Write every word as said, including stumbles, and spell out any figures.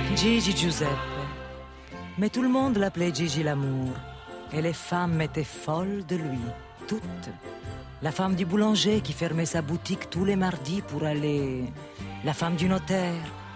Gigi Giuseppe. Mais tout le monde l'appelait Gigi l'amour. Et les femmes étaient folles de lui, toutes. La femme du boulanger qui fermait sa boutique tous les mardis pour aller... La femme du notaire